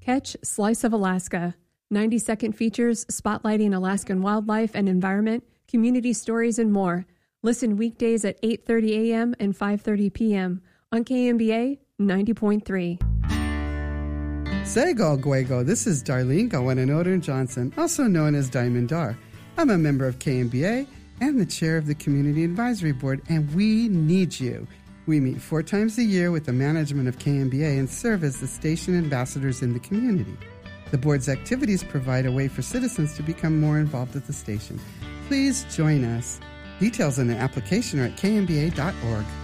Catch Slice of Alaska, 90-second features spotlighting Alaskan wildlife and environment, community stories, and more. Listen weekdays at 8:30 a.m. and 5:30 p.m. on KMBA 90.3. Sego Guego, this is Darlene Gowananoder Johnson, also known as Diamond Dar. I'm a member of KMBA and the chair of the Community Advisory Board, and we need you. We meet 4 times a year with the management of KMBA and serve as the station ambassadors in the community. The board's activities provide a way for citizens to become more involved at the station. Please join us. Details on the application are at kmba.org.